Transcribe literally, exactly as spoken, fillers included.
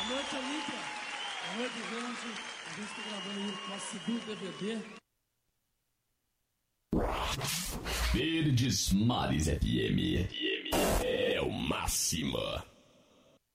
noite, Olímpia. Boa noite, gente. A gente está gravando aí o nosso segundo D V D. Verdes Mares F M. É o máximo.